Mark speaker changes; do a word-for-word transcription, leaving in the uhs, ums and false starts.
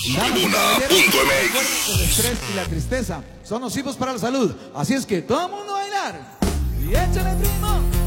Speaker 1: El estrés y la tristeza son nocivos para la salud. Así es que todo el mundo a bailar. Y échale primo.